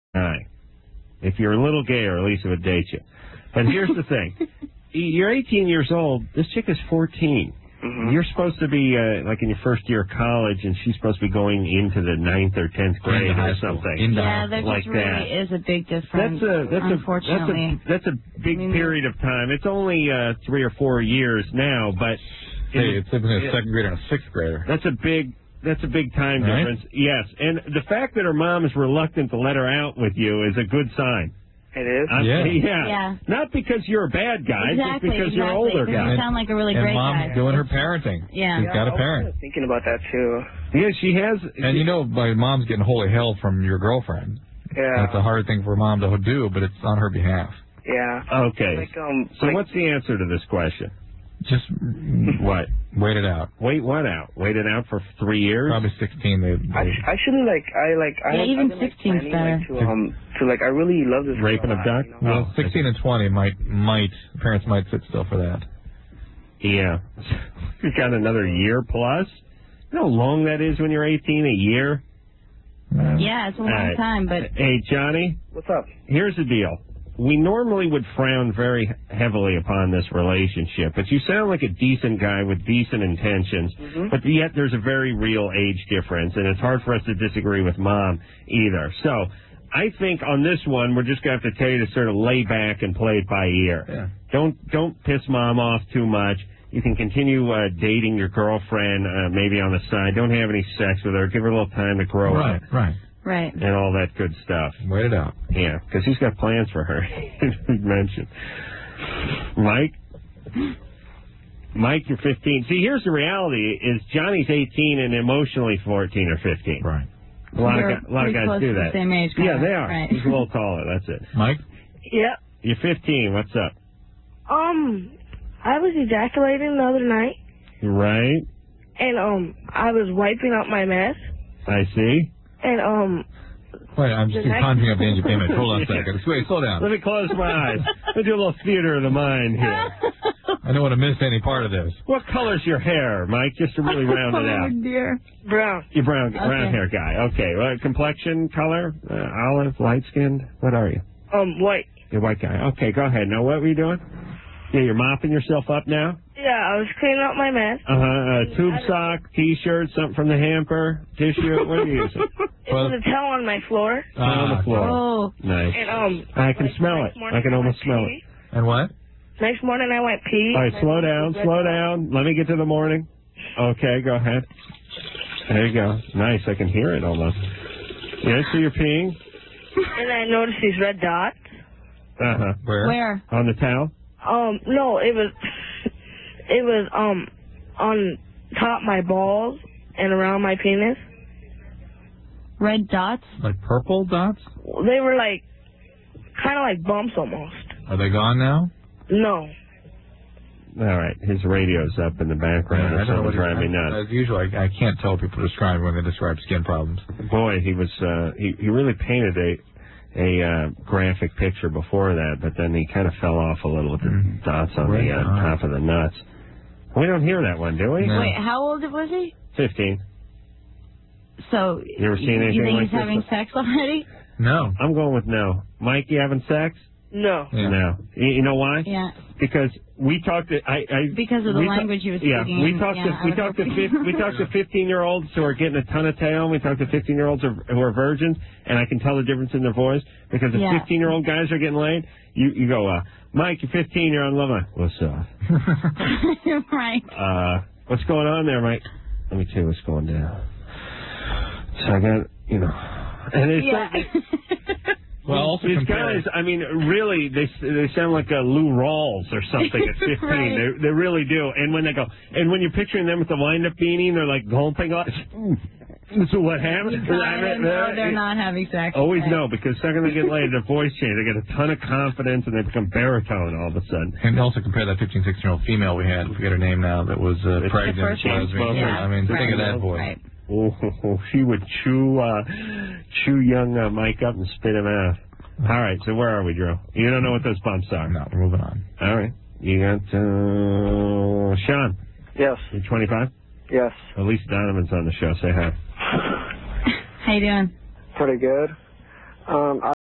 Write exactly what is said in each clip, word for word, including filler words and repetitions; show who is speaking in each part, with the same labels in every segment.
Speaker 1: Right. If you're a little gay, or Elisa would date you. But here's the thing. You're eighteen years old. This chick is fourteen. Mm-hmm. You're supposed to be, uh, like, in your first year of college, and she's supposed to be going into the ninth or tenth grade or something.
Speaker 2: Yeah, there
Speaker 1: like
Speaker 2: just really
Speaker 1: that.
Speaker 2: is a big difference,
Speaker 1: that's a, that's
Speaker 2: unfortunately.
Speaker 1: A, that's, a, that's a big I mean, period of time. It's only uh, three or four years now, but...
Speaker 3: Hey, it's even a second grader and a sixth grader.
Speaker 1: That's a big... That's a big time
Speaker 3: right?
Speaker 1: difference. Yes, and the fact that her mom is reluctant to let her out with you is a good sign.
Speaker 4: It is?
Speaker 1: I'm,
Speaker 3: yeah.
Speaker 1: yeah.
Speaker 2: Yeah.
Speaker 1: Not because you're a bad guy,
Speaker 2: exactly,
Speaker 1: just because
Speaker 2: exactly.
Speaker 1: you're an older guy.
Speaker 2: You sound like a really
Speaker 3: and
Speaker 2: great
Speaker 3: mom's
Speaker 2: guy.
Speaker 3: doing her parenting.
Speaker 2: Yeah.
Speaker 3: She's
Speaker 4: yeah,
Speaker 3: got a
Speaker 4: I
Speaker 3: parent.
Speaker 4: was thinking about that, too.
Speaker 1: Yeah, she has.
Speaker 3: And
Speaker 1: she,
Speaker 3: you know, my mom's getting holy hell from your girlfriend.
Speaker 4: Yeah.
Speaker 3: That's a hard thing for mom to do, but it's on her behalf.
Speaker 4: Yeah.
Speaker 1: Okay.
Speaker 4: Like, um,
Speaker 1: so
Speaker 4: like,
Speaker 1: what's the answer to this question?
Speaker 3: Just
Speaker 1: what?
Speaker 3: Wait it out.
Speaker 1: Wait what out? Wait it out for three years?
Speaker 3: Probably sixteen. They, they
Speaker 4: I actually like I like I
Speaker 2: yeah,
Speaker 4: had,
Speaker 2: even
Speaker 4: I've been,
Speaker 2: sixteen's
Speaker 4: like,
Speaker 2: better.
Speaker 4: Like, to um to like I really love this
Speaker 1: rape and
Speaker 4: girl a lot,
Speaker 1: abduct.
Speaker 4: you know?
Speaker 3: well,
Speaker 1: Oh,
Speaker 3: sixteen and twenty might might parents might sit still for that.
Speaker 1: Yeah. You've got another year plus. You know how long that is when you're eighteen? A year.
Speaker 3: Uh,
Speaker 2: Yeah, it's a long
Speaker 1: right.
Speaker 2: time, but
Speaker 1: Hey, Johnny.
Speaker 4: What's up?
Speaker 1: Here's the deal. We normally would frown very heavily upon this relationship, but you sound like a decent guy with decent intentions,
Speaker 4: mm-hmm.
Speaker 1: but yet there's a very real age difference, and it's hard for us to disagree with Mom either. So I think on this one, we're just going to have to tell you to sort of lay back and play it by ear.
Speaker 3: Yeah.
Speaker 1: Don't don't piss Mom off too much. You can continue uh, dating your girlfriend, uh, maybe on the side. Don't have any sex with her. Give her a little time to grow
Speaker 3: right,
Speaker 1: up.
Speaker 3: right.
Speaker 2: right.
Speaker 1: And all that good stuff.
Speaker 3: Wait it out.
Speaker 1: Yeah, because he's got plans for her. He mentioned. Mike? Mike, you're fifteen. See, here's the reality: is Johnny's eighteen and emotionally fourteen or fifteen.
Speaker 3: Right.
Speaker 1: A lot
Speaker 2: They're
Speaker 1: of guys, a lot of
Speaker 2: pretty
Speaker 1: guys
Speaker 2: close
Speaker 1: do
Speaker 2: to
Speaker 1: that.
Speaker 2: the same age,
Speaker 1: yeah,
Speaker 2: kinda.
Speaker 1: they are.
Speaker 2: Right.
Speaker 1: He's a little taller. That's it.
Speaker 3: Mike?
Speaker 5: Yeah.
Speaker 1: You're fifteen. What's up?
Speaker 5: Um, I was ejaculating the other night,
Speaker 1: Right.
Speaker 5: and um, I was wiping up my mess,
Speaker 1: I see.
Speaker 5: and um,
Speaker 3: Wait, I'm just
Speaker 5: next-
Speaker 3: conjuring up the engine payment. Hold on a second. Wait, slow down.
Speaker 1: Let me close my eyes. Let me do a little theater of the mind here.
Speaker 3: I don't want to miss any part of this.
Speaker 1: What color's your hair, Mike? Just to really round it out.
Speaker 2: Oh, dear.
Speaker 5: brown.
Speaker 1: You're brown,
Speaker 2: Okay.
Speaker 1: brown hair guy. Okay. Well, complexion, color, uh, olive, light skinned. What are you?
Speaker 5: Um, white.
Speaker 1: You're a white guy. Okay, go ahead. Now, what were you doing? Yeah, you're mopping yourself up now?
Speaker 5: Yeah, I was cleaning up my mess.
Speaker 1: Uh-huh. Uh, tube sock, T-shirt, something from the hamper, tissue. What are you using?
Speaker 5: It was a towel on my floor,
Speaker 1: Uh, on the floor.
Speaker 2: Oh.
Speaker 1: Nice.
Speaker 5: and um,
Speaker 1: I can
Speaker 5: like,
Speaker 1: smell
Speaker 5: next
Speaker 1: it.
Speaker 5: morning
Speaker 1: I can
Speaker 5: I
Speaker 1: almost
Speaker 5: went
Speaker 1: smell
Speaker 5: pee.
Speaker 1: it.
Speaker 3: And what?
Speaker 5: Next morning I went pee.
Speaker 1: All right,
Speaker 5: and
Speaker 1: slow
Speaker 5: I
Speaker 1: down,
Speaker 5: red
Speaker 1: slow
Speaker 5: towel.
Speaker 1: down. Let me get to the morning. Okay, go ahead. There you go. Nice. I can hear it almost. Yeah, so you're peeing?
Speaker 5: And I noticed these red dots.
Speaker 1: Uh-huh.
Speaker 3: Where?
Speaker 2: Where?
Speaker 1: On the towel?
Speaker 5: Um, no, it was, it was um, on top my balls and around my penis.
Speaker 2: Red dots?
Speaker 3: Like purple dots?
Speaker 5: They were like, kind of like bumps almost.
Speaker 3: Are they gone now?
Speaker 5: No.
Speaker 1: All right. His radio's up in the background.
Speaker 3: I
Speaker 1: It's
Speaker 3: don't know what
Speaker 1: driving me
Speaker 3: he's-
Speaker 1: nuts.
Speaker 3: As usual, I, I can't tell people describe when they describe skin problems.
Speaker 1: Boy, he was, uh, he, he really painted a, a uh, graphic picture before that, but then he kind of fell off a little with the
Speaker 3: Mm.
Speaker 1: dots on
Speaker 3: Right
Speaker 1: the uh,
Speaker 3: on.
Speaker 1: top of the nuts. We don't hear that one, do we?
Speaker 3: No.
Speaker 2: Wait, how old was he?
Speaker 1: fifteen.
Speaker 2: So,
Speaker 1: You ever seen anything
Speaker 2: you think
Speaker 1: like
Speaker 2: he's
Speaker 1: this?
Speaker 2: having sex already?
Speaker 3: No.
Speaker 1: I'm going with no. Mike, you having sex?
Speaker 5: No.
Speaker 3: Yeah.
Speaker 1: No. You, you know why?
Speaker 2: Yeah.
Speaker 1: Because we talked to I, I
Speaker 2: Because of the
Speaker 1: we ta-
Speaker 2: language he was
Speaker 1: yeah,
Speaker 2: speaking.
Speaker 1: we talked
Speaker 2: yeah,
Speaker 1: to
Speaker 2: I
Speaker 1: we
Speaker 2: would
Speaker 1: talked to
Speaker 2: hope-
Speaker 1: fif- we talked to fifteen year olds who are getting a ton of tail. And we talked to fifteen year olds who are virgins, and I can tell the difference in their voice because the
Speaker 2: Yeah.
Speaker 1: fifteen year old guys are getting laid. You you go, uh, Mike, you're fifteen, you're on Love Line. What's up?
Speaker 2: Right.
Speaker 1: Uh, what's going on there, Mike? Let me tell you what's going down. So I got you know, and it's
Speaker 2: Yeah.
Speaker 1: like,
Speaker 3: Well, also
Speaker 1: these
Speaker 3: compare-
Speaker 1: guys, I mean, really, they they sound like uh, Lou Rawls or something at fifteen.
Speaker 2: Right.
Speaker 1: They they really do. And when they go, and when you're picturing them with the wind-up beanie, and they're like gulping on. So what happened?
Speaker 2: You kinda know they're not having sex.
Speaker 1: Always
Speaker 2: right?
Speaker 1: know, because the second they get laid, their voice changes. They get a ton of confidence, and they become baritone all of a sudden.
Speaker 3: And also compare that fifteen, sixteen-year-old female we had, I forget her name now, that was uh,
Speaker 1: The
Speaker 3: pregnant.
Speaker 2: first one?
Speaker 3: lesbian.
Speaker 2: Yeah.
Speaker 3: I mean,
Speaker 2: Right.
Speaker 3: think of that voice.
Speaker 2: Right.
Speaker 1: Oh, she would chew uh, chew young uh, Mike up and spit him out. All right, so where are we, Drew? You don't know what those bumps are.
Speaker 3: No, we're moving on.
Speaker 1: All right. You got uh, Sean.
Speaker 4: Yes.
Speaker 1: You're twenty-five?
Speaker 4: Yes.
Speaker 1: Elise Donovan's on the show. Say hi.
Speaker 2: How you doing?
Speaker 4: Pretty good. Um,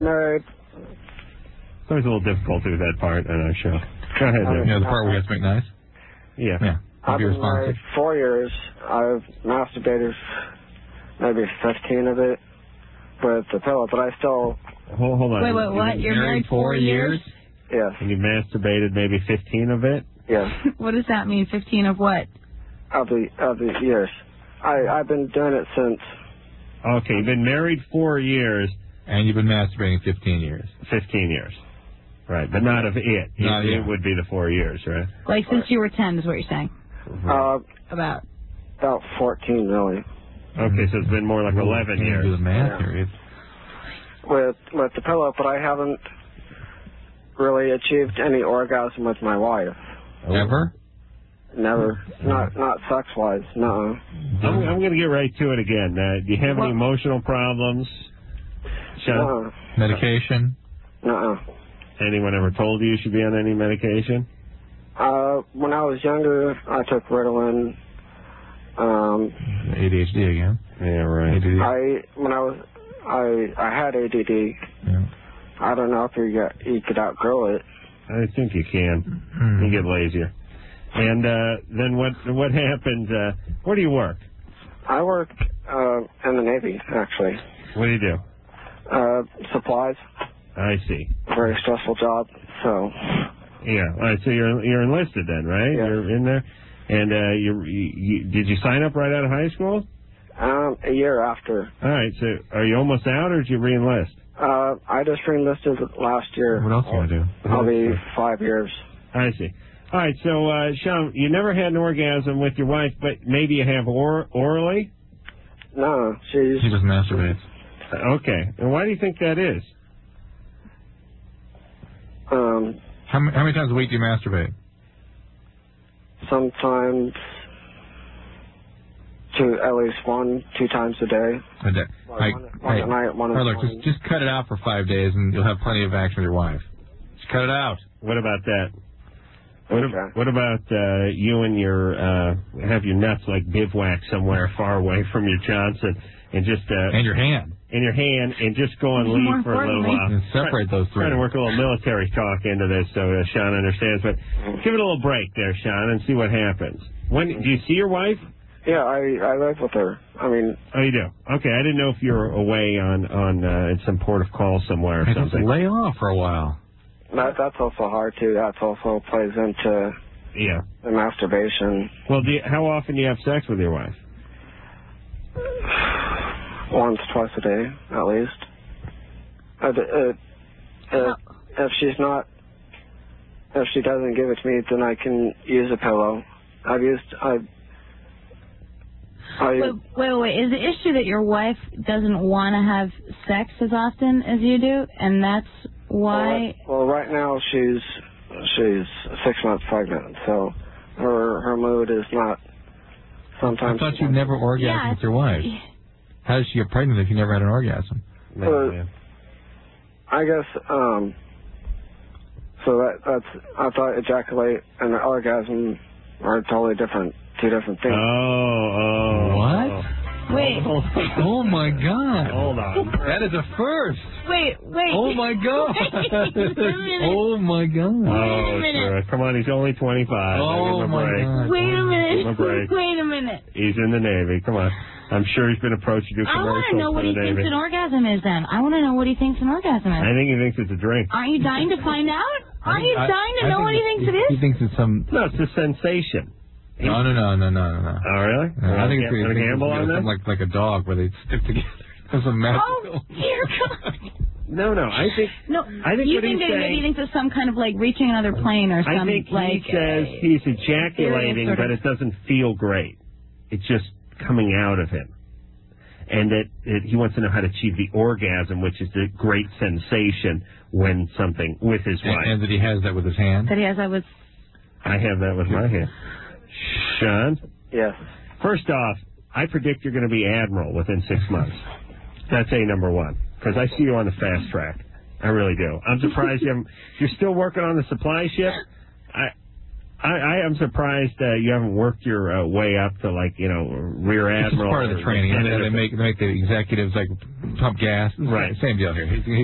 Speaker 1: It's always a little difficult to do that part on our show. Go ahead,
Speaker 3: You
Speaker 1: Dave.
Speaker 3: know, the part where we have to make nice?
Speaker 1: Yeah.
Speaker 3: Yeah.
Speaker 6: I've
Speaker 3: Be
Speaker 6: been
Speaker 3: responsive.
Speaker 6: married four years. I've masturbated maybe fifteen of it with the pillow, but I still,
Speaker 1: Hold, hold on.
Speaker 2: Wait, wait, what? You're married four years?
Speaker 6: yes,
Speaker 1: And you masturbated maybe fifteen of it?
Speaker 6: yes,
Speaker 2: What does that mean? fifteen of what?
Speaker 6: of the, of the years. I, I've been doing it since,
Speaker 1: Okay, you've been married four years,
Speaker 3: And you've been masturbating fifteen years.
Speaker 1: fifteen years. Right, but not of it.
Speaker 3: Not
Speaker 1: it,
Speaker 3: yet.
Speaker 1: it would be the four years, right?
Speaker 2: Like since you were ten is what you're saying.
Speaker 6: uh,
Speaker 2: About.
Speaker 6: about fourteen really.
Speaker 1: Okay, so it's been more like eleven
Speaker 3: Can't
Speaker 1: years.
Speaker 3: do the math
Speaker 6: Yeah.
Speaker 3: here. It's,
Speaker 6: With, with the pillow, but I haven't really achieved any orgasm with my wife.
Speaker 3: ever?
Speaker 6: Never. Not, not sex-wise, no.
Speaker 1: I'm, I'm going to get right to it again. Uh, do you have any
Speaker 2: What?
Speaker 1: emotional problems, Sean?
Speaker 6: No,
Speaker 3: Medication?
Speaker 6: no.
Speaker 1: Anyone ever told you you should be on any medication?
Speaker 6: Uh, when I was younger, I took Ritalin. Um,
Speaker 3: A D H D again.
Speaker 1: Yeah, right.
Speaker 3: A D D.
Speaker 6: I when I was I I had A D D.
Speaker 3: Yeah.
Speaker 6: I don't know if you got you could outgrow it.
Speaker 1: I think you can.
Speaker 3: Mm.
Speaker 1: You get lazier. And uh, then what What happened? Uh, where do you work?
Speaker 6: I work uh, in the Navy actually.
Speaker 1: What do you do?
Speaker 6: Uh, supplies.
Speaker 1: I see.
Speaker 6: Very stressful job. So
Speaker 1: Yeah. All right. So you're you're enlisted then, right?
Speaker 6: Yeah.
Speaker 1: You're in there. And uh, you, you, you did you sign up right out of high school?
Speaker 6: um, a year after,
Speaker 1: All right. So are you almost out, or did you re-enlist?
Speaker 6: uh, I just re-enlisted last year.
Speaker 3: What else do you want to do?
Speaker 6: I'll be five years.
Speaker 1: I see. All right. So uh, Sean, you never had an orgasm with your wife, but maybe you have or- orally.
Speaker 6: No, she's
Speaker 3: He just masturbates.
Speaker 1: Okay. And why do you think that is?
Speaker 6: um
Speaker 3: How many, how many times a week do you masturbate?
Speaker 6: sometimes two at least one two times a day.
Speaker 3: A day.
Speaker 6: One,
Speaker 3: Like,
Speaker 6: one, one
Speaker 3: hey,
Speaker 6: at night, one in the
Speaker 3: Harlock,
Speaker 6: morning.
Speaker 3: just, just cut it out for five days and you'll have plenty of action with your wife. Just cut it out.
Speaker 1: What about that? What,
Speaker 6: Okay.
Speaker 1: ab- what about uh, you and your uh, have your nuts like bivouac somewhere far away from your Johnson and just uh,
Speaker 3: And your hand.
Speaker 1: in your hand and just go on
Speaker 2: More
Speaker 1: leave for a little
Speaker 2: importantly-
Speaker 1: while.
Speaker 3: And separate those three.
Speaker 1: Trying to work a little military talk into this so uh, Sean understands, but give it a little break there, Sean, and see what happens. When do you see your wife?
Speaker 6: Yeah, I I live with her. I mean,
Speaker 1: Oh, you do. Okay, I didn't know if you were away on on uh, in some port of call somewhere or
Speaker 3: Hey, just
Speaker 1: something.
Speaker 3: lay off for a while.
Speaker 6: that that's also hard too. That's also plays into
Speaker 1: Yeah.
Speaker 6: the masturbation.
Speaker 1: Well, do you, how often do you have sex with your wife?
Speaker 6: Once, twice a day, at least. Uh, uh, uh, if she's not, if she doesn't give it to me, then I can use a pillow. I've used, I, I,
Speaker 2: Wait, wait, wait. Is the issue that your wife doesn't want to have sex as often as you do, and that's why?
Speaker 6: Well, right now she's she's six months pregnant, so her her mood is not.
Speaker 3: I
Speaker 6: Sometimes.
Speaker 3: thought you never orgasmed
Speaker 2: Yeah,
Speaker 3: with your wife. How does she get pregnant if you never had an orgasm?
Speaker 6: Uh, I guess. Um. So that that's. I thought ejaculate and orgasm are totally different, two different things.
Speaker 1: Oh, oh.
Speaker 3: What?
Speaker 2: Wait,
Speaker 3: Oh my God!
Speaker 1: Hold on.
Speaker 3: That is a first.
Speaker 2: wait, wait.
Speaker 3: Oh my God!
Speaker 2: Wait a minute.
Speaker 3: Oh my God!
Speaker 1: Oh,
Speaker 2: a minute.
Speaker 1: sure. Come on, he's only twenty-five.
Speaker 3: Oh,
Speaker 1: Give him a
Speaker 3: my
Speaker 1: break.
Speaker 3: God.
Speaker 2: Wait a minute.
Speaker 1: Give him a break.
Speaker 2: Wait a minute.
Speaker 1: He's in the Navy. Come on. I'm sure he's been approached to do
Speaker 2: I want
Speaker 1: commercials
Speaker 2: to know
Speaker 1: for
Speaker 2: what
Speaker 1: the
Speaker 2: he
Speaker 1: Navy.
Speaker 2: thinks an orgasm is then. I want to know what he thinks an orgasm
Speaker 1: I
Speaker 2: is.
Speaker 1: think he thinks it's a drink.
Speaker 2: Aren't you dying to find out? Aren't you
Speaker 3: I-
Speaker 2: dying to
Speaker 3: I
Speaker 2: know
Speaker 3: think
Speaker 2: what he thinks it is?
Speaker 3: He thinks it's some.
Speaker 1: No, it's a sensation.
Speaker 3: No, no, no, no, no, no. no.
Speaker 1: Oh, really?
Speaker 3: No, I think it's
Speaker 1: Wanna
Speaker 3: he thinks
Speaker 1: gamble
Speaker 3: it's
Speaker 1: on
Speaker 3: something
Speaker 1: that?
Speaker 3: like like a dog where they stick together. There's a
Speaker 2: Oh,
Speaker 3: magical.
Speaker 2: dear God.
Speaker 1: No, no. I think
Speaker 2: No,
Speaker 1: I think
Speaker 2: you
Speaker 1: what
Speaker 2: think
Speaker 1: he's
Speaker 2: that
Speaker 1: saying-
Speaker 2: maybe he thinks it's some kind of like reaching another plane or
Speaker 1: I
Speaker 2: some
Speaker 1: think he
Speaker 2: like.
Speaker 1: says
Speaker 2: uh,
Speaker 1: he's ejaculating,
Speaker 2: sort of-
Speaker 1: but it doesn't feel great. It's just coming out of him. And that it, he wants to know how to achieve the orgasm, which is the great sensation when something with his wife.
Speaker 3: And, and that he has that with his hand.
Speaker 2: that he has that with.
Speaker 1: I have that with my hand. Sean,
Speaker 6: Yes.
Speaker 1: first off, I predict you're going to be admiral within six months. That's A number one, because I see you on the fast track. I really do. I'm surprised you haven't. You're still working on the supply ship. I. I, I am surprised uh, you haven't worked your uh, way up to, like, you know, rear
Speaker 3: It's just
Speaker 1: admiral.
Speaker 3: part of the
Speaker 1: or
Speaker 3: training. And
Speaker 1: lieutenant
Speaker 3: they
Speaker 1: or
Speaker 3: make they make the executives like pump gas.
Speaker 1: Right.
Speaker 3: Same deal here. He's, he's going to be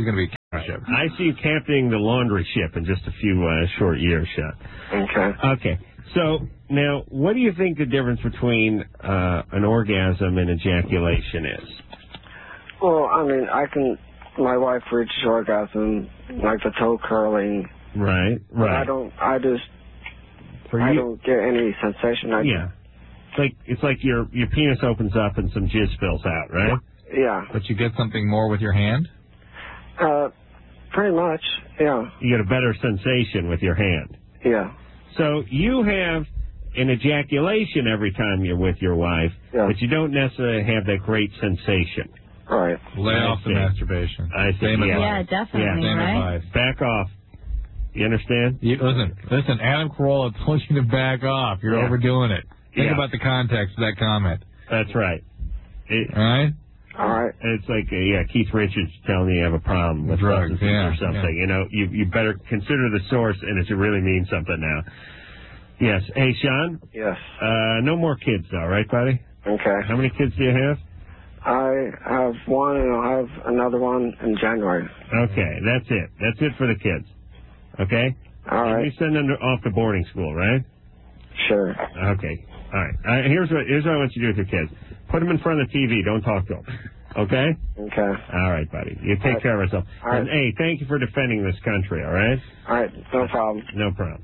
Speaker 3: ship.
Speaker 1: I see you captaining the laundry ship in just a few uh, short years, Sean.
Speaker 6: Okay.
Speaker 1: Okay. So, now, what do you think the difference between uh, an orgasm and ejaculation is?
Speaker 6: Well, I mean, I can, my wife reaches orgasm, like the toe curling.
Speaker 1: Right, right.
Speaker 6: I don't, I just,
Speaker 1: For
Speaker 6: I
Speaker 1: you,
Speaker 6: don't get any sensation. I
Speaker 1: yeah. It's like, it's like your, your penis opens up and some jizz spills out, right?
Speaker 6: Yeah.
Speaker 3: But you get something more with your hand?
Speaker 6: Uh, pretty much, yeah.
Speaker 1: You get a better sensation with your hand.
Speaker 6: Yeah.
Speaker 1: So you have an ejaculation every time you're with your wife,
Speaker 6: yeah.
Speaker 1: but you don't necessarily have that great sensation.
Speaker 6: Right.
Speaker 3: Lay
Speaker 1: I
Speaker 3: off
Speaker 1: see.
Speaker 3: the masturbation.
Speaker 1: I see.
Speaker 3: Same
Speaker 1: Yeah.
Speaker 2: Yeah,
Speaker 3: advice.
Speaker 2: definitely,
Speaker 3: Same
Speaker 2: right?
Speaker 3: advice.
Speaker 1: Back off. You understand?
Speaker 3: You, listen, listen, Adam Carolla told you to back off. You're
Speaker 1: Yeah.
Speaker 3: overdoing it. Think
Speaker 1: Yeah.
Speaker 3: about the context of that comment.
Speaker 1: That's right. It,
Speaker 3: All right?
Speaker 6: All right.
Speaker 1: It's like, uh, yeah, Keith Richards telling you you have a problem with
Speaker 3: Drugs,
Speaker 1: substances
Speaker 3: yeah,
Speaker 1: or something.
Speaker 3: yeah.
Speaker 1: You know, you you better consider the source, and it should really mean something now. Yes. Hey, Sean?
Speaker 6: Yes.
Speaker 1: Uh, no more kids, though, right, buddy?
Speaker 6: Okay.
Speaker 1: How many kids do you have?
Speaker 6: I have one, and I'll have another one in January.
Speaker 1: Okay, that's it. That's it for the kids. Okay?
Speaker 6: All
Speaker 1: And
Speaker 6: right.
Speaker 1: you send them to- off to boarding school, right?
Speaker 6: Sure.
Speaker 1: Okay. All right. Uh, here's what here's what I want you to do with your kids. Put them in front of the T V. Don't talk to them. Okay?
Speaker 6: Okay.
Speaker 1: All right, buddy. You take
Speaker 6: All right.
Speaker 1: care of yourself.
Speaker 6: All right.
Speaker 1: And, hey, thank you for defending this country, all right?
Speaker 6: All right. No problem.
Speaker 1: No problem.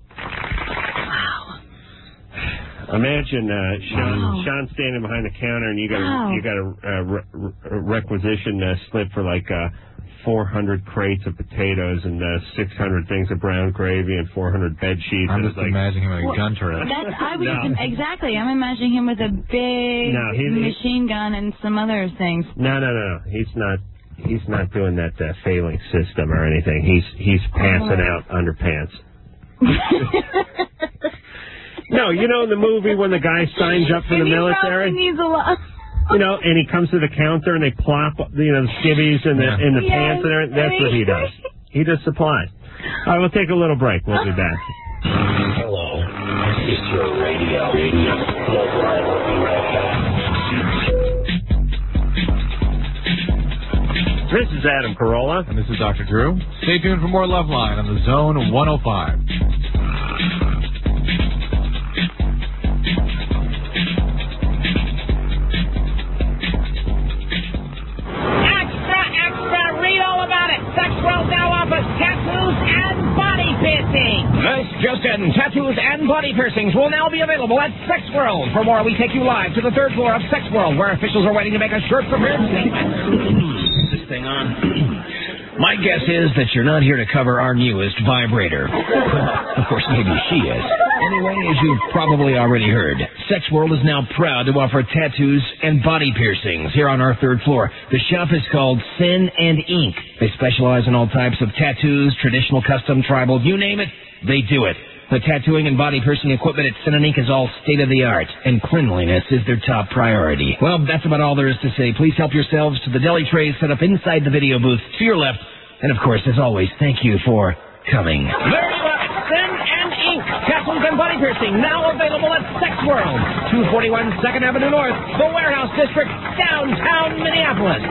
Speaker 1: Imagine uh, Sean,
Speaker 2: Wow.
Speaker 1: Sean standing behind the counter, and you got
Speaker 2: Wow.
Speaker 1: a, you got a, uh re- re- requisition uh, slip for like uh, four hundred crates of potatoes and uh, six hundred things of brown gravy and four hundred bed sheets.
Speaker 3: I'm
Speaker 1: and
Speaker 3: just
Speaker 1: it's like,
Speaker 3: imagining him with a
Speaker 2: Well,
Speaker 3: gun turret.
Speaker 2: That's I was
Speaker 1: No.
Speaker 2: just, exactly. I'm imagining him with a big
Speaker 1: No, he- he-
Speaker 2: machine gun and some other things.
Speaker 1: no, no, no, no. He's not. He's not doing that uh, failing system or anything. He's he's passing
Speaker 2: Oh.
Speaker 1: out underpants. No, you know in the movie when the guy signs up for the
Speaker 2: And he
Speaker 1: military,
Speaker 2: probably needs a lot.
Speaker 1: you know, and he comes to the counter and they plop, you know, the skivvies and the
Speaker 3: Yeah.
Speaker 1: in the
Speaker 2: Yes.
Speaker 1: pants and everything. That's what he does. He does supply. All right, we'll take a little break. We'll be back.
Speaker 7: Hello. It's your radio. Radio. Local. I will be right back.
Speaker 1: This is Adam Carolla.
Speaker 3: And this is Doctor Drew. Stay tuned for more Loveline on the Zone one oh five.
Speaker 8: Extra, extra, read all about it. Sex World now offers tattoos and body piercing. This just in, tattoos and body piercings will now be available at Sex World. For more, we take you live to the third floor of Sex World, where officials are waiting to make a shirt-prepared statement.
Speaker 9: This thing on. My guess is that you're not here to cover our newest vibrator. Of course, maybe she is. Anyway, as you've probably already heard, Sex World is now proud to offer tattoos and body piercings here on our third floor. The shop is called Sin and Ink. They specialize in all types of tattoos, traditional, custom, tribal, you name it, they do it. The tattooing and body piercing equipment at Sin and Ink is all state-of-the-art, and cleanliness is their top priority. Well, that's about all there is to say. Please help yourselves to the deli trays set up inside the video booth to your left. And, of course, as always, thank you for coming.
Speaker 8: There you have it, Sin and Ink. Tattoos and body piercing now available at Sex World, two forty-one second Avenue North, the Warehouse District, downtown Minneapolis.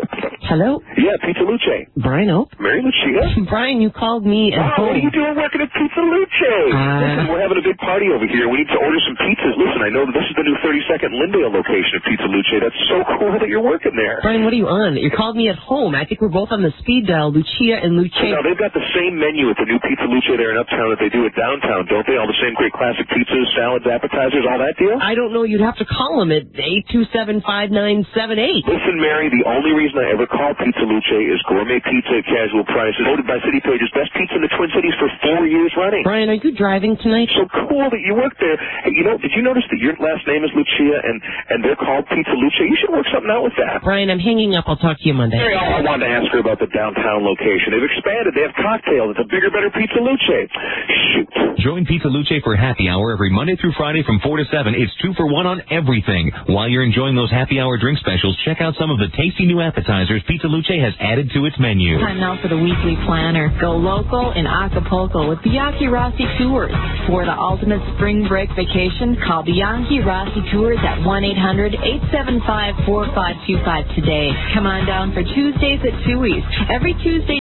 Speaker 10: Hello?
Speaker 11: Yeah, Pizza Luce.
Speaker 10: Brian Ope?
Speaker 11: Mary Lucia?
Speaker 10: Brian, you called me at
Speaker 11: Oh, what
Speaker 10: home.
Speaker 11: are you doing working at Pizza Luce?
Speaker 10: Uh,
Speaker 11: Listen, we're having a big party over here. We need to order some pizzas. Listen, I know that this is the new thirty-second Lindale location of Pizza Luce. That's so cool that you're working there.
Speaker 10: Brian, what are you on? You called me at home. I think we're both on the speed dial, Lucia and Luce.
Speaker 11: No, they've got the same menu at the new Pizza Luce there in Uptown that they do at downtown, don't they? All the same great classic pizzas, salads, appetizers, all that deal?
Speaker 10: I don't know. You'd have to call them at eight two seven, five nine seven eight.
Speaker 11: Listen, Mary, the only reason I ever call Pizza Luce is gourmet pizza at casual prices, voted by City Pages best pizza in the Twin Cities for four years running.
Speaker 10: Brian, are you driving tonight?
Speaker 11: So cool that you work there. Hey, you know, did you notice that your last name is Lucia and, and they're called Pizza Luce? You should work something out with that.
Speaker 10: Brian, I'm hanging up. I'll talk to you Monday.
Speaker 11: Mary, I wanted to ask her about the downtown location. They've expanded. They have cocktails. It's a bigger, better Pizza Luce. Shoot.
Speaker 12: Join Pizza Luce for happy hour every Monday through Friday from four to seven. It's two for one on everything. While you're enjoying those happy hour drink specials, check out some of the tasty new appetizers Pizza Luce has added to its menu.
Speaker 13: Time now for the weekly planner. Go local in Acapulco with Bianchi Rossi Tours. For the ultimate spring break vacation, call Bianchi Rossi Tours at one eight hundred, eight seven five, four five two five today. Come on down for Tuesdays at Tui's. Every Tuesday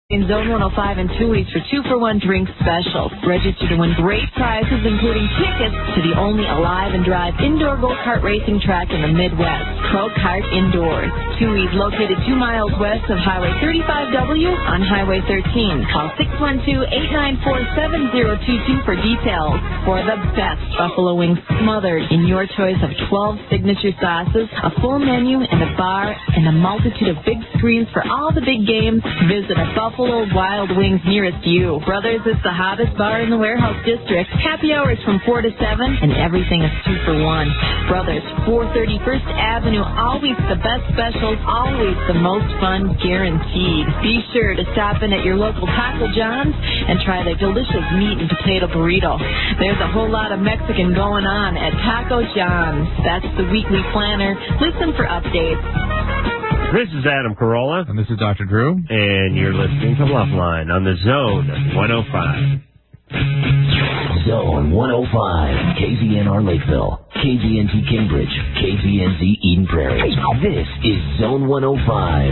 Speaker 13: In Zone one oh five in two weeks for two for one drink specials. Register to win great prizes, including tickets to the only alive and drive indoor go-kart racing track in the Midwest, Pro Kart Indoors. Tui's located two miles west of Highway thirty-five W on Highway thirteen. Call six one two, eight nine four, seven zero two two for details. For the best buffalo wings smothered in your choice of twelve signature sauces, a full menu, and a bar, and a multitude of big screens for all the big games, visit a Buffalo Buffalo Wild Wings nearest you. Brothers is the hottest bar in the Warehouse District. Happy hours from four to seven, and everything is two for one. Brothers, four thirty First Avenue, always the best specials, always the most fun, guaranteed. Be sure to stop in at your local Taco John's and try their delicious meat and potato burrito. There's a whole lot of Mexican going on at Taco John's. That's the Weekly Planner. Listen for updates.
Speaker 1: This is Adam Carolla.
Speaker 3: And this is Doctor Drew.
Speaker 1: And you're listening to Loveline on the Zone one oh five.
Speaker 7: Zone one oh five. K Z N R Lakeville. K Z N T Cambridge. K Z N Z Eden Prairie. This is Zone one oh five.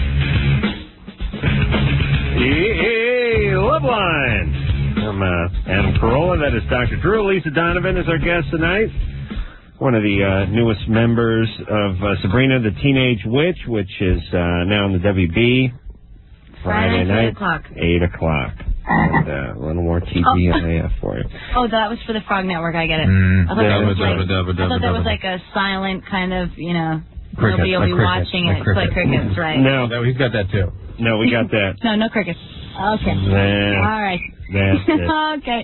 Speaker 1: Hey, Loveline. I'm uh, Adam Carolla. That is Doctor Drew. Lisa Donovan is our guest tonight. One of the uh, newest members of uh, Sabrina the Teenage Witch, which is uh, now on the W B. Friday, Friday night, eight o'clock. eight o'clock. And uh, a little more T V oh. I F for you.
Speaker 2: Oh, that was for the Frog Network. I get it.
Speaker 1: Mm,
Speaker 2: I thought that was,
Speaker 1: dubba,
Speaker 2: like,
Speaker 1: dubba, dubba,
Speaker 2: I thought that was
Speaker 1: dubba.
Speaker 2: like a silent kind of, you know,
Speaker 3: cricket,
Speaker 2: nobody will
Speaker 3: like
Speaker 2: be
Speaker 3: cricket,
Speaker 2: watching
Speaker 3: like
Speaker 2: it.
Speaker 3: cricket.
Speaker 2: It's like crickets, right?
Speaker 1: No.
Speaker 3: no, he's got that too.
Speaker 1: No, we got that.
Speaker 2: no, no crickets. Okay.
Speaker 1: Nah,
Speaker 2: All right.
Speaker 1: That's it.
Speaker 2: okay.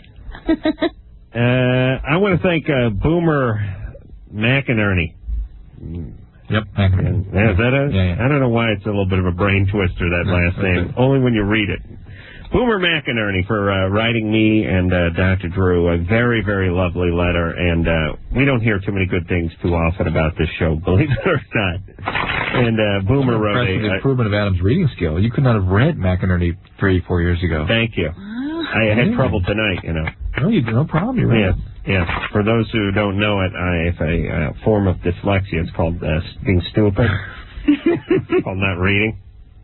Speaker 1: uh, I want to thank uh, Boomer McInerney.
Speaker 3: Yep.
Speaker 1: And, yeah, is that a,
Speaker 3: yeah, yeah.
Speaker 1: I don't know why it's a little bit of a brain twister, that last name.
Speaker 3: Okay.
Speaker 1: Only when you read it. Boomer McInerney for uh, writing me and uh, Doctor Drew a very, very lovely letter. And uh, we don't hear too many good things too often about this show, believe it or not. And uh, Boomer wrote a...
Speaker 3: the improvement of Adam's reading skill. You could not have read McInerney three, four years ago.
Speaker 1: Thank you. I had
Speaker 3: yeah.
Speaker 1: trouble tonight, you know.
Speaker 3: No, you no problem. You're
Speaker 1: yeah.
Speaker 3: right.
Speaker 1: Yeah, for those who don't know it, I have a uh, form of dyslexia. It's called uh, being stupid. It's called not reading.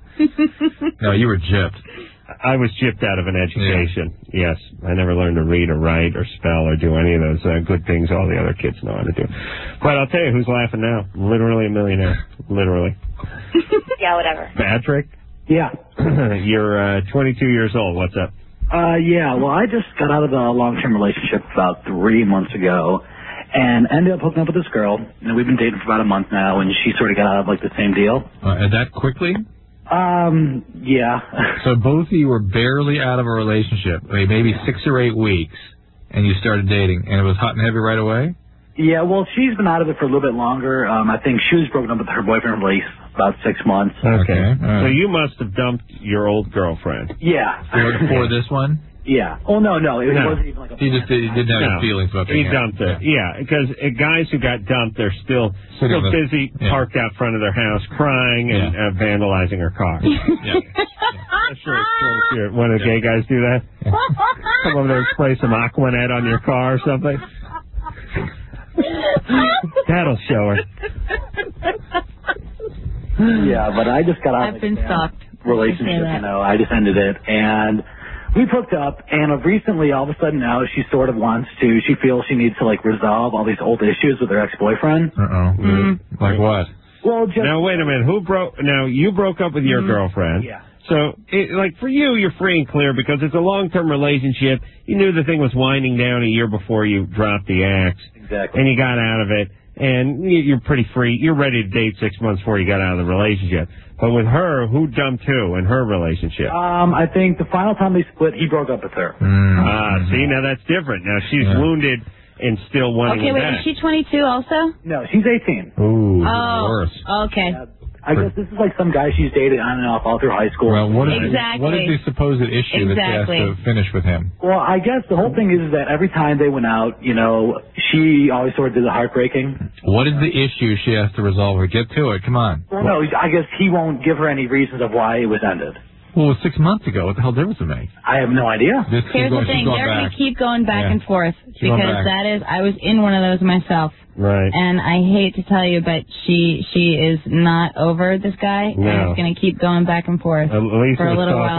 Speaker 3: No, you were gypped.
Speaker 1: I was gypped out of an education, yeah. Yes. I never learned to read or write or spell or do any of those uh, good things all the other kids know how to do. But I'll tell you who's laughing now. Literally a millionaire. Literally.
Speaker 14: Yeah, whatever.
Speaker 1: Patrick?
Speaker 15: Yeah.
Speaker 1: You're uh, twenty-two years old. What's up?
Speaker 15: Uh, yeah, well, I just got out of a long-term relationship about three months ago and ended up hooking up with this girl. And we've been dating for about a month now, and she sort of got out of, like, the same deal.
Speaker 3: Uh, that quickly?
Speaker 15: Um, yeah.
Speaker 3: So both of you were barely out of a relationship, like maybe six or eight weeks, and you started dating, and it was hot and heavy right away?
Speaker 15: Yeah, well, she's been out of it for a little bit longer. Um, I think she was broken up with her boyfriend for like about six months.
Speaker 1: Okay.
Speaker 3: Right.
Speaker 1: So you must have dumped your old girlfriend.
Speaker 15: Yeah.
Speaker 3: For, for this one?
Speaker 15: Yeah. Oh, no, no. It
Speaker 1: no.
Speaker 15: wasn't even like a...
Speaker 3: He just did, he didn't have
Speaker 1: no.
Speaker 3: any feelings about
Speaker 1: He
Speaker 3: being
Speaker 1: dumped her. Yeah, because yeah, guys who got dumped, they're still
Speaker 3: Sitting
Speaker 1: still
Speaker 3: the,
Speaker 1: busy,
Speaker 3: yeah.
Speaker 1: parked out front of their house, crying and
Speaker 3: yeah.
Speaker 1: uh, vandalizing her car.
Speaker 3: yeah. yeah.
Speaker 1: I'm sure it's sure one of the yeah. gay guys do that. Yeah. Come over there and spray some Aquanet on your car or something. That'll show her.
Speaker 15: Yeah, but I just got out
Speaker 2: I've
Speaker 15: of
Speaker 2: been
Speaker 15: a
Speaker 2: stalked.
Speaker 15: relationship, you know. I just ended it, and we hooked up, and recently, all of a sudden now, she sort of wants to, she feels she needs to, like, resolve all these old issues with her ex-boyfriend.
Speaker 3: Uh-oh.
Speaker 15: Mm-hmm.
Speaker 3: Like what?
Speaker 15: Well, just...
Speaker 1: Now, wait a minute. Who broke... Now, you broke up with your
Speaker 15: mm-hmm.
Speaker 1: girlfriend.
Speaker 15: Yeah.
Speaker 1: So, it, like, for you, you're free and clear because it's a long-term relationship. You knew the thing was winding down a year before you dropped the axe.
Speaker 15: Exactly.
Speaker 1: And you got out of it. And you're pretty free. You're ready to date six months before you got out of the relationship. But with her, who dumped who in her relationship?
Speaker 15: Um, I think the final time they split, he broke up with her.
Speaker 3: Mm-hmm.
Speaker 1: Ah, see, now that's different. Now she's
Speaker 3: yeah.
Speaker 1: wounded and still wanting
Speaker 2: Okay, wait,
Speaker 1: back.
Speaker 2: is she twenty-two also?
Speaker 15: No, she's eighteen.
Speaker 3: Ooh,
Speaker 2: oh,
Speaker 3: worse.
Speaker 2: Okay.
Speaker 15: Uh, I guess this is like some guy she's dated on and off all through high school.
Speaker 3: Well, what is,
Speaker 2: exactly.
Speaker 3: what is the supposed issue
Speaker 2: exactly.
Speaker 3: that she has to finish with him?
Speaker 15: Well, I guess the whole thing is that every time they went out, you know, she always sort of did the heartbreaking.
Speaker 3: What is the issue she has to resolve? Or get to it. Come on.
Speaker 15: Well, no, I guess he won't give her any reasons of why it was ended.
Speaker 3: Well, it was six months ago. What the hell difference does it make?
Speaker 15: I have no idea.
Speaker 3: This
Speaker 2: Here's
Speaker 3: going,
Speaker 2: the thing. They're going to keep going back
Speaker 3: yeah.
Speaker 2: and forth
Speaker 3: she's
Speaker 2: because that is, I was in one of those myself.
Speaker 1: Right.
Speaker 2: And I hate to tell you, but she she is not over this guy.
Speaker 1: No.
Speaker 2: And it's going to keep going back and forth
Speaker 1: At least
Speaker 2: for a little while
Speaker 1: talking.
Speaker 2: longer.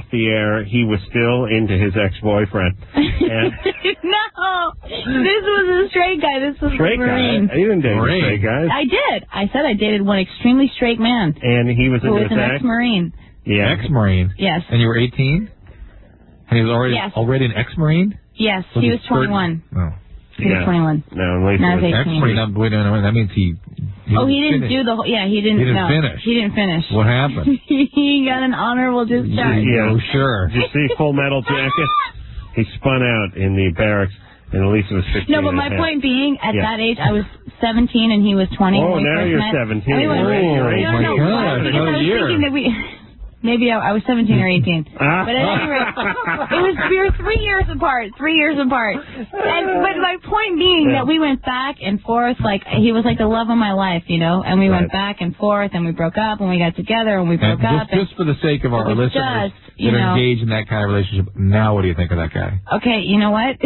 Speaker 1: off the air, he was still into his ex-boyfriend. And
Speaker 2: No, this was a straight guy. This was
Speaker 1: straight
Speaker 2: a Marine.
Speaker 1: guy. You didn't date
Speaker 3: Marine.
Speaker 1: straight guys.
Speaker 2: I did. I said I dated one extremely straight man
Speaker 1: And he was
Speaker 2: who
Speaker 1: into
Speaker 2: was
Speaker 1: his
Speaker 2: an
Speaker 1: ex.
Speaker 2: ex-Marine.
Speaker 1: Yeah.
Speaker 3: Ex-Marine.
Speaker 2: Yes.
Speaker 3: And you were eighteen? And he was already
Speaker 2: Yes.
Speaker 3: already an ex-Marine?
Speaker 2: Yes,
Speaker 3: Was
Speaker 2: he
Speaker 3: he
Speaker 2: was twenty-one.
Speaker 3: Oh.
Speaker 2: He was twenty-one.
Speaker 1: No, at least
Speaker 2: Now
Speaker 1: it was
Speaker 2: he's eighteen.
Speaker 3: Ex-Marine. Now, wait, no, no, that means he. he
Speaker 2: Oh, he didn't
Speaker 3: finished.
Speaker 2: do the whole. Yeah, he didn't.
Speaker 3: He didn't
Speaker 2: no,
Speaker 3: finish.
Speaker 2: He didn't finish.
Speaker 3: What happened?
Speaker 2: He got an honorable discharge.
Speaker 1: Yeah.
Speaker 3: Oh, sure.
Speaker 1: Did you see Full Metal Jacket? He spun out in the barracks, and Elisa was fifteen.
Speaker 2: No, but
Speaker 1: and
Speaker 2: my
Speaker 1: a half.
Speaker 2: point being, at
Speaker 1: Yeah.
Speaker 2: that age, I was seventeen and he was twenty.
Speaker 1: Oh,
Speaker 2: when we
Speaker 1: now
Speaker 2: first
Speaker 1: you're
Speaker 2: met.
Speaker 1: seventeen.
Speaker 2: And we went,
Speaker 1: Oh,
Speaker 2: no,
Speaker 1: my
Speaker 2: no,
Speaker 1: God,
Speaker 2: because
Speaker 1: another
Speaker 2: I was
Speaker 1: year.
Speaker 2: thinking that we. Maybe I, I was seventeen or eighteen.
Speaker 1: Ah.
Speaker 2: But at any rate, it was, we were three years apart, three years apart. And, but my point being
Speaker 1: Yeah.
Speaker 2: that we went back and forth, like, he was like the love of my life, you know, and we
Speaker 3: Right.
Speaker 2: went back and forth, and we broke up, and we got together, and we broke
Speaker 3: And
Speaker 2: up.
Speaker 3: just, just for the sake of our
Speaker 2: it was
Speaker 3: listeners
Speaker 2: just, you
Speaker 3: that are
Speaker 2: know-
Speaker 3: engaged in that kind of relationship, now what do you think of that guy?
Speaker 2: Okay, you know what?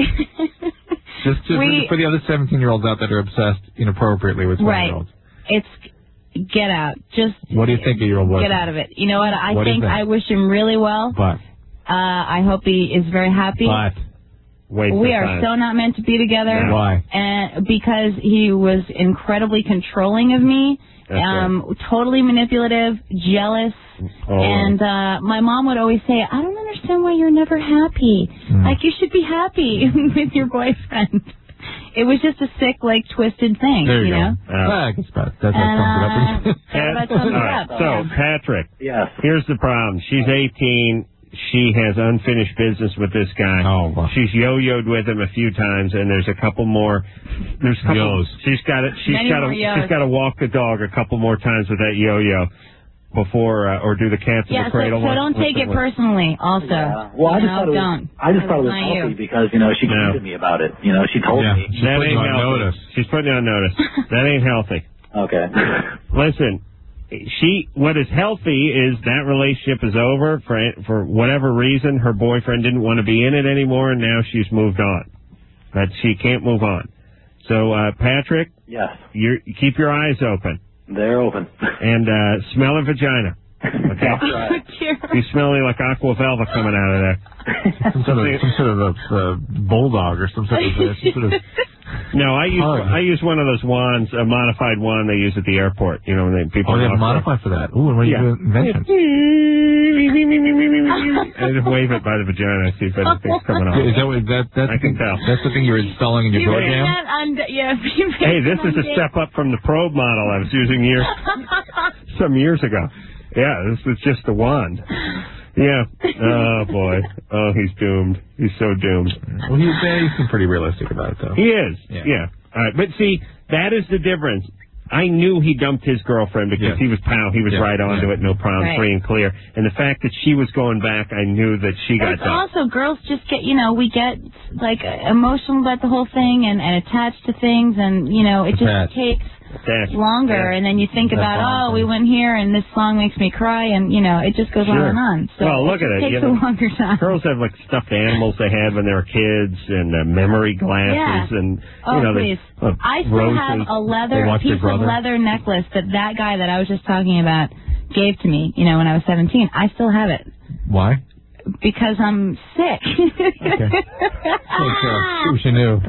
Speaker 3: Just to,
Speaker 2: We-
Speaker 3: for the other seventeen-year-olds out that are obsessed inappropriately with
Speaker 2: Right.
Speaker 3: twenty-year-olds.
Speaker 2: It's, get out. Just
Speaker 3: What do you think of your old boyfriend?
Speaker 2: get out of it. You know what? I
Speaker 3: What do you
Speaker 2: think
Speaker 3: think?
Speaker 2: I wish him really well.
Speaker 3: But,
Speaker 2: Uh, I hope he is very happy.
Speaker 3: but,
Speaker 1: Wait
Speaker 2: we
Speaker 1: for
Speaker 2: are
Speaker 1: time.
Speaker 2: so not meant to be together.
Speaker 1: No.
Speaker 3: why?
Speaker 2: And because he was incredibly controlling of me,
Speaker 1: That's
Speaker 2: um, totally manipulative, jealous,
Speaker 1: Oh.
Speaker 2: and uh, my mom would always say, "I don't understand why you're never happy.
Speaker 3: Hmm.
Speaker 2: Like you should be happy with your boyfriend." It was just a sick, like twisted thing,
Speaker 3: There you,
Speaker 2: know.
Speaker 3: go. Ah, I guess that, that, that
Speaker 2: And,
Speaker 3: sums it up.
Speaker 2: uh, that sums it
Speaker 1: All right,
Speaker 2: up.
Speaker 1: so,
Speaker 2: yeah.
Speaker 1: Patrick,
Speaker 15: Yes.
Speaker 1: here's the problem. She's eighteen. She has unfinished business with this guy.
Speaker 3: Oh, wow.
Speaker 1: She's yo-yoed with him a few times, and there's a couple more. There's a couple.
Speaker 3: Yos.
Speaker 1: She's got to. She's
Speaker 2: Many
Speaker 1: got to.
Speaker 2: more yos.
Speaker 1: She's got to walk the dog a couple more times with that yo-yo before, uh, or do the cats in
Speaker 2: Yeah,
Speaker 1: the
Speaker 2: so,
Speaker 1: cradle.
Speaker 2: so
Speaker 1: one.
Speaker 2: don't
Speaker 1: What's
Speaker 2: take
Speaker 1: the
Speaker 2: it
Speaker 1: one?
Speaker 2: personally. Also,
Speaker 15: Yeah. Well, I just
Speaker 2: no,
Speaker 15: thought it was.
Speaker 2: don't.
Speaker 15: I just thought it was
Speaker 2: Not you.
Speaker 15: healthy because you know she
Speaker 2: No.
Speaker 15: confided me about it. You know she told
Speaker 3: Yeah.
Speaker 15: me.
Speaker 3: She's
Speaker 1: That
Speaker 3: putting
Speaker 1: ain't
Speaker 3: you on
Speaker 1: healthy.
Speaker 3: notice.
Speaker 1: She's putting you on notice. That ain't healthy.
Speaker 15: Okay.
Speaker 1: Listen, she. What is healthy is that relationship is over for for whatever reason. Her boyfriend didn't want to be in it anymore, and now she's moved on. But she can't move on. So, uh, Patrick,
Speaker 15: Yes.
Speaker 1: you keep your eyes open
Speaker 15: They're open.
Speaker 1: and uh, smell a vagina. Okay,
Speaker 15: That's right.
Speaker 1: you smelling like aqua velva coming out of there.
Speaker 3: some sort of, some sort of a, uh, bulldog or some sort of, uh, some sort of
Speaker 1: No, I use
Speaker 3: Oh.
Speaker 1: I use one of those wands, a modified wand they use at the airport. You know, when they, people.
Speaker 3: Oh, they have a
Speaker 1: walk
Speaker 3: modifier for that. Ooh, and what are you
Speaker 1: Yeah.
Speaker 3: doing? Inventions?
Speaker 1: I just wave it by the vagina, see if anything's coming off.
Speaker 3: Is that, what- that, that's,
Speaker 1: I can tell.
Speaker 3: That's the thing you're installing in your
Speaker 2: You
Speaker 3: door
Speaker 2: made
Speaker 3: jam?
Speaker 2: that on, yeah. you made
Speaker 1: Hey, this
Speaker 2: that
Speaker 1: is
Speaker 2: on
Speaker 1: a
Speaker 2: date.
Speaker 1: step up from the probe model I was using years, some years ago. Yeah, this is just a wand. Yeah. Oh boy. Oh, he's doomed. He's so doomed.
Speaker 3: Well, he's, uh, he's been pretty realistic about it, though.
Speaker 1: He is.
Speaker 3: Yeah.
Speaker 1: Yeah. All right. But see, that is the difference. I knew he dumped his girlfriend because
Speaker 3: Yeah.
Speaker 1: he was pow. He was
Speaker 3: Yeah.
Speaker 1: right onto
Speaker 3: Yeah.
Speaker 1: it, no problem,
Speaker 2: Right.
Speaker 1: free and clear. And the fact that she was going back, I knew that she
Speaker 2: But
Speaker 1: got
Speaker 2: it's
Speaker 1: dumped.
Speaker 2: also girls just get, you know, we get like emotional about the whole thing and, and attached to things, and you know, it just
Speaker 3: Attached.
Speaker 2: takes
Speaker 1: Attached.
Speaker 2: longer.
Speaker 1: Yeah.
Speaker 2: And then you think
Speaker 3: That's
Speaker 2: about,
Speaker 3: awesome.
Speaker 2: oh, we went here, and this song makes me cry, and you know, it just goes
Speaker 1: Sure.
Speaker 2: on and on. So
Speaker 1: Well, look
Speaker 2: it
Speaker 1: at it.
Speaker 2: takes
Speaker 1: You
Speaker 2: a
Speaker 1: know,
Speaker 2: longer time.
Speaker 1: Girls have like stuffed animals they had when they were kids, and uh, memory glasses,
Speaker 2: Yeah.
Speaker 1: and you
Speaker 2: Oh,
Speaker 1: know,
Speaker 2: please.
Speaker 1: they, uh,
Speaker 2: I still
Speaker 1: roses.
Speaker 2: have a
Speaker 3: They
Speaker 2: leather
Speaker 3: watch their
Speaker 2: piece of
Speaker 3: brother.
Speaker 2: leather necklace that that guy that I was just talking about gave to me, you know, when I was seventeen. I still have it
Speaker 3: Why?
Speaker 2: because I'm sick.
Speaker 3: Okay. I wish I knew.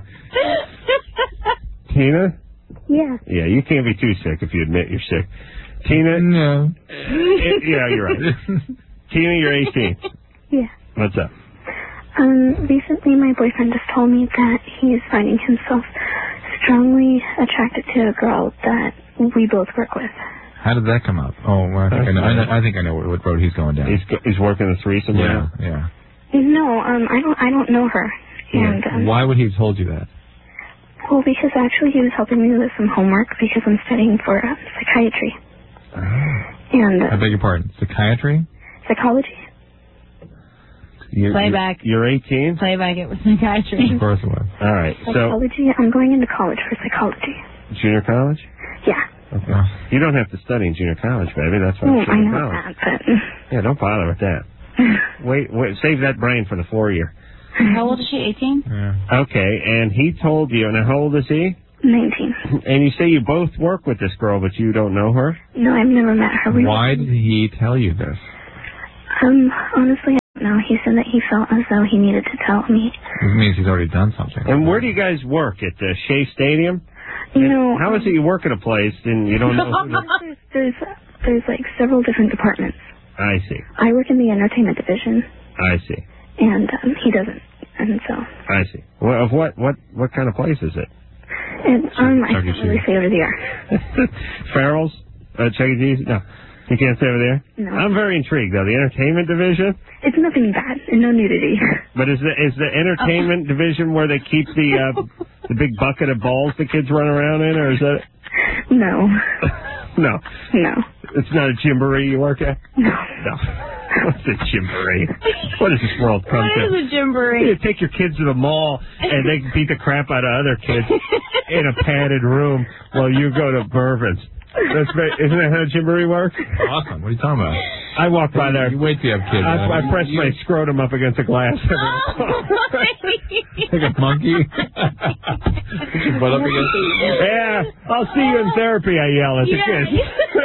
Speaker 1: Tina?
Speaker 16: Yeah.
Speaker 1: Yeah, you can't be too sick if you admit you're sick. Tina?
Speaker 3: No.
Speaker 1: Eh, yeah, you're right. Tina, you're eighteen.
Speaker 16: Yeah.
Speaker 1: What's up?
Speaker 16: Um, recently my boyfriend just told me that he is finding himself strongly attracted to a girl that we both work with.
Speaker 3: How did that come up? Oh, well, I think I know. I, know, I think I know what, what road he's going down.
Speaker 1: He's go- he's working the threesome
Speaker 3: yeah,
Speaker 1: now.
Speaker 3: yeah.
Speaker 16: No, um, I don't, I don't know her. And, um,
Speaker 3: Why would he have told you that?
Speaker 16: well, because actually he was helping me with some homework because I'm studying for uh, psychiatry. And
Speaker 3: I
Speaker 16: uh,
Speaker 3: beg your pardon. Psychiatry?
Speaker 16: psychology.
Speaker 1: You're,
Speaker 2: Playback.
Speaker 1: You're eighteen?
Speaker 2: Playback it was psychiatry.
Speaker 3: Of course it was.
Speaker 1: All right. So,
Speaker 16: Psychology, I'm going into college for psychology.
Speaker 1: junior college?
Speaker 16: Yeah.
Speaker 1: Okay. You don't have to study in junior college, baby. That's why
Speaker 16: Mm,
Speaker 1: it's
Speaker 16: I
Speaker 1: junior
Speaker 16: know
Speaker 1: college.
Speaker 16: that, but
Speaker 1: Yeah, don't bother with that. Wait, wait, save that brain for the four year.
Speaker 2: How old is she? eighteen?
Speaker 3: Yeah.
Speaker 1: Okay, and he told you, now how old is he?
Speaker 16: nineteen.
Speaker 1: And you say you both work with this girl, but you don't know her?
Speaker 16: No, I've never met her. We
Speaker 3: Why did he tell you this?
Speaker 16: Um, honestly, I don't felt as though he needed to tell me.
Speaker 3: It means he's already done something.
Speaker 1: And where do you guys work? At the Shea Stadium?
Speaker 16: You know,
Speaker 1: how is it you work at a place and you don't know who to...
Speaker 16: there's, there's, there's like several different departments.
Speaker 1: I see.
Speaker 16: I work in the entertainment division.
Speaker 1: I see.
Speaker 16: And um, he doesn't. And so...
Speaker 1: I see. Well, of what, what, what kind of place is it?
Speaker 16: And, um, I can't really say over the air.
Speaker 1: Farrell's? Uh, Chuck E. Cheese? No. You can't say over there?
Speaker 16: No.
Speaker 1: I'm very intrigued, though. The entertainment division?
Speaker 16: It's nothing bad and no nudity.
Speaker 1: But is the, is the entertainment division where they keep the uh, the big bucket of balls the kids run around in, or is that...
Speaker 16: No.
Speaker 1: No.
Speaker 16: No.
Speaker 1: It's not a gymboree you work at?
Speaker 16: No.
Speaker 1: No. What's a gymboree? What does this world come
Speaker 2: What
Speaker 1: to?
Speaker 2: is a gymboree?
Speaker 1: You take your kids to the mall and they beat the crap out of other kids in a padded room while you go to Mervin's. That's very, isn't that how a gymboree works?
Speaker 3: Awesome. What are you talking about?
Speaker 1: I walk by there.
Speaker 3: You wait till you have kids.
Speaker 1: I, I press my scrotum up against a glass.
Speaker 3: Like a monkey? Put your butt up against it?
Speaker 1: Yeah, I'll see you in therapy, I yell at the
Speaker 2: Yeah.
Speaker 1: kids.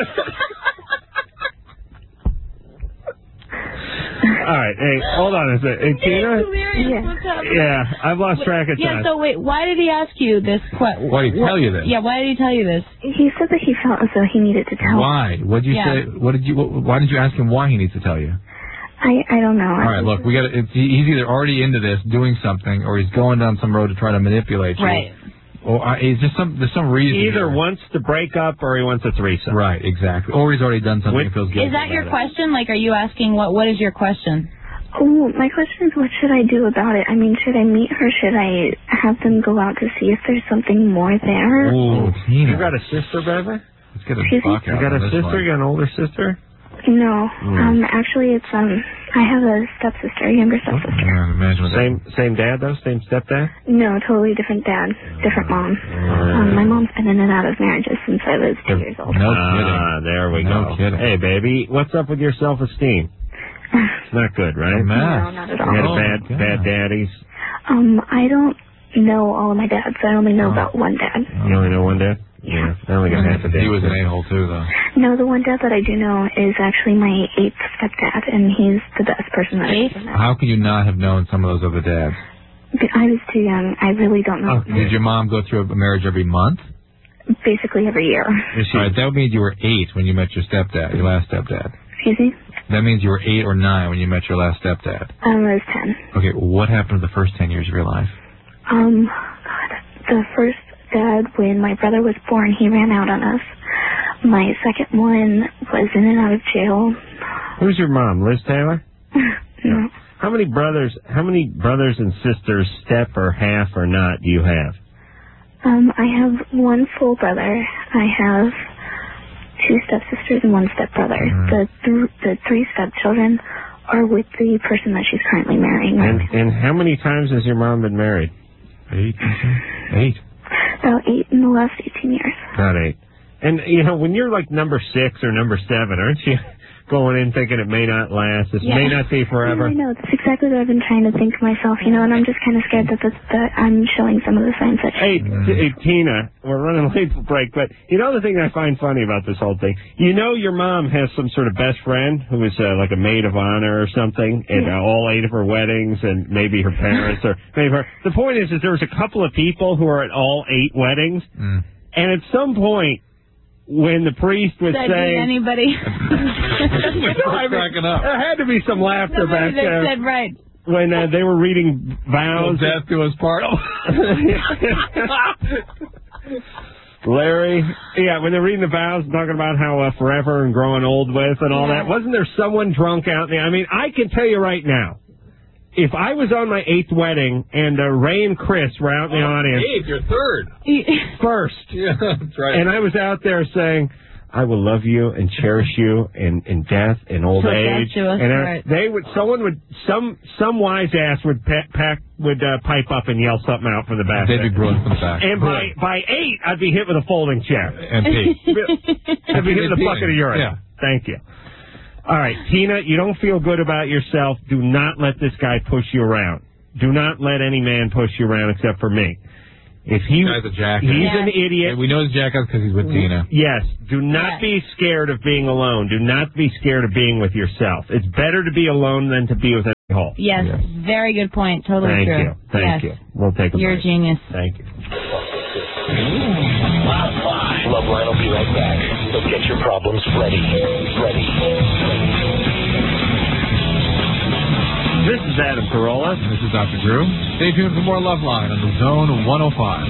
Speaker 1: All right, hey, hold on a second. Hey, Tina?
Speaker 2: Hilarious. What's up?
Speaker 1: Yeah, I've lost track of
Speaker 2: Yeah,
Speaker 1: time.
Speaker 2: so wait, why did he ask you this question?
Speaker 3: Why did he tell you this?
Speaker 2: Yeah, why did he tell you this?
Speaker 16: He said that he felt as though he needed to tell
Speaker 3: Why? What did you
Speaker 2: Yeah.
Speaker 3: say? What did you? What, why did you ask him why he needs to tell you?
Speaker 16: I, I don't know.
Speaker 3: All right, look, we got. He's either already into this, doing something, or he's going down some road to try to manipulate you.
Speaker 2: Right.
Speaker 3: Or uh, is there some? There's some reason.
Speaker 1: He either
Speaker 3: here.
Speaker 1: wants to break up or he wants a threesome.
Speaker 3: Right, exactly. Or he's already done something and feels guilty.
Speaker 2: Is that your
Speaker 3: about it.
Speaker 2: question? Like, are you asking what? What is your question?
Speaker 16: Oh, my question is, what should I do about it? I mean, should I meet her? Should I have them go out to see if there's something more there?
Speaker 3: Oh, Tina.
Speaker 1: You got a sister, Beverly?
Speaker 3: Let's get a
Speaker 16: Excuse me?
Speaker 3: buck
Speaker 1: You
Speaker 3: out
Speaker 1: got a
Speaker 3: on this
Speaker 1: sister?
Speaker 3: one.
Speaker 1: You got an older sister?
Speaker 16: No.
Speaker 1: Mm.
Speaker 16: Um, actually, it's, um, I have a stepsister, a younger stepsister.
Speaker 3: Yeah, imagine what
Speaker 1: Same same dad, though? Same stepdad?
Speaker 16: No, totally different dad, different mom. Um, my mom's been in and out of marriages since I was two years old.
Speaker 3: No
Speaker 1: ah,
Speaker 3: kidding.
Speaker 1: there we
Speaker 3: No
Speaker 1: go.
Speaker 3: kidding.
Speaker 1: Hey, baby, what's up with your self-esteem? It's not good, right?
Speaker 3: A mess.
Speaker 16: No, not at
Speaker 1: You
Speaker 16: all.
Speaker 1: had
Speaker 3: Oh,
Speaker 1: bad,
Speaker 3: God.
Speaker 1: bad daddies?
Speaker 16: Um, I don't know all of my dads. I only know about one dad.
Speaker 1: You only know one dad? Yeah. I only got half a dad.
Speaker 3: He was an a-hole, too, though.
Speaker 16: No, the one dad that I do know is actually my eighth stepdad, and he's the best person that I've ever met.
Speaker 3: How could you not have known some of those other dads?
Speaker 16: I was too young. I really don't know.
Speaker 3: Did your mom go through a marriage every month?
Speaker 16: Basically every year.
Speaker 3: All right, that would mean you were eight when you met your stepdad, your last stepdad.
Speaker 16: Excuse me?
Speaker 3: That means you were eight or nine when you met your last stepdad.
Speaker 16: Um, I was ten.
Speaker 3: Okay, what happened to the first ten years of your life?
Speaker 16: Um, God, the first dad, when my brother was born, he ran out on us. My second one was in and out of jail.
Speaker 1: Who's your mom, Liz Taylor?
Speaker 16: No.
Speaker 1: How many brothers, how many brothers and sisters, step or half or not, do you have?
Speaker 16: Um, I have one full brother. I have two stepsisters and one stepbrother.
Speaker 1: Mm.
Speaker 16: The th- the three stepchildren are with the person that she's currently marrying.
Speaker 1: And, and how many times has your mom been married?
Speaker 3: Eight. Eight.
Speaker 16: About eight in the last eighteen years.
Speaker 1: Not eight. And, you know, when you're like number six or number seven, aren't you going in thinking it may not last, this
Speaker 16: Yeah.
Speaker 1: may not be forever?
Speaker 16: Yeah, I know. That's exactly what I've been trying to think myself, you know, and I'm just kind of scared that, this, that I'm showing some of the signs that...
Speaker 1: Hey, t- hey, Tina, we're running late for break, but you know the thing I find funny about this whole thing? You know your mom has some sort of best friend who is uh, like a maid of honor or something at uh, all eight of her weddings, and maybe her parents, or maybe her... The point is, is there was a couple of people who are at all eight weddings,
Speaker 3: Mm.
Speaker 1: and at some point, when the priest was
Speaker 2: Said
Speaker 1: saying...
Speaker 2: anybody?
Speaker 1: No, I mean,
Speaker 3: cracking up.
Speaker 1: there had to be some laughter
Speaker 2: Somebody
Speaker 1: back
Speaker 2: that
Speaker 1: there.
Speaker 2: said right.
Speaker 1: When uh, they were reading vows.
Speaker 3: Till death do us part.
Speaker 1: Larry, yeah, when they're reading the vows, talking about how uh, forever and growing old with and all
Speaker 2: Yeah.
Speaker 1: that, wasn't there someone drunk out there? I mean, I can tell you right now, if I was on my eighth wedding and uh, Ray and Chris were out in the audience,
Speaker 3: Eight, you're third.
Speaker 1: first,
Speaker 3: Yeah, that's right.
Speaker 1: and I was out there saying, I will love you and cherish you in, in death and old
Speaker 2: Till
Speaker 1: age.
Speaker 2: death do us
Speaker 1: And uh,
Speaker 2: part.
Speaker 1: they would, someone would, some some wise ass would pa- pack, would uh, pipe up and yell something out from the back.
Speaker 3: They'd be brilliant from the back.
Speaker 1: And by by eight, I'd be hit with a folding chair.
Speaker 3: And pee.
Speaker 1: I'd be hit with a bucket of urine.
Speaker 3: Yeah.
Speaker 1: Thank you. All right, Tina, you don't feel good about yourself. Do not let this guy push you around. Do not let any man push you around except for me. If he,
Speaker 3: Guy's a jackass.
Speaker 1: he's
Speaker 2: Yeah.
Speaker 1: an idiot.
Speaker 3: And we know he's a jackass because he's with Tina.
Speaker 1: Yes. Do not
Speaker 2: Yes.
Speaker 1: be scared of being alone. Do not be scared of being with yourself. It's better to be alone than to be with Hall.
Speaker 2: Yes,
Speaker 1: Yeah.
Speaker 2: very good point. Totally
Speaker 1: Thank
Speaker 2: true.
Speaker 1: you. Thank
Speaker 2: yes.
Speaker 1: you. We'll take a
Speaker 2: You're
Speaker 1: break.
Speaker 2: a genius.
Speaker 1: Thank you.
Speaker 7: Love Line will be right back. So get your problems ready. Ready.
Speaker 1: This is Adam Carolla.
Speaker 3: This is Doctor Drew. Stay tuned for more Love Line on the Zone one oh five.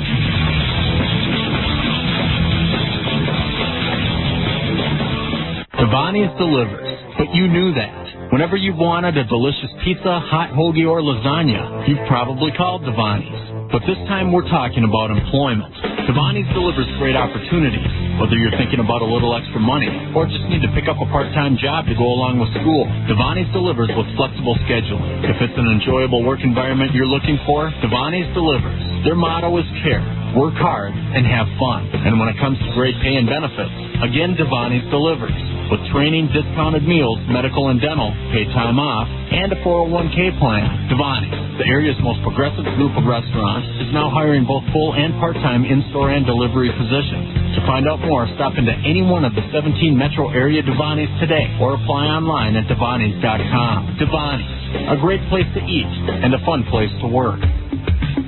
Speaker 17: Devani's delivers, but you knew that. Whenever you've wanted a delicious pizza, hot hoagie, or lasagna, you've probably called Devani's. But this time we're talking about employment. Devani's delivers great opportunities, whether you're thinking about a little extra money or just need to pick up a part-time job to go along with school. Devani's delivers with flexible scheduling. If it's an enjoyable work environment you're looking for, Devani's delivers. Their motto is care. Work hard and have fun. And when it comes to great pay and benefits, again, Devani's delivers. With training, discounted meals, medical and dental, paid time off, and a four oh one k plan, Devani's, the area's most progressive group of restaurants, is now hiring both full and part-time in-store and delivery positions. To find out more, stop into any one of the seventeen metro area Devani's today or apply online at Devanis dot com. Devani's, a great place to eat and a fun place to work.